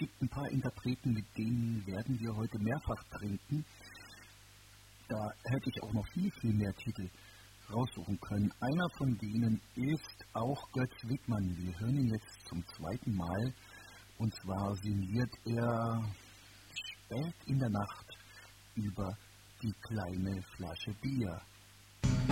gibt ein paar Interpreten, mit denen werden wir heute mehrfach trinken. Da hätte ich auch noch viel, viel mehr Titel raussuchen können. Einer von denen ist auch Götz Wittmann. Wir hören ihn jetzt zum zweiten Mal. Und zwar sinniert er spät in der Nacht über die kleine Flasche Bier.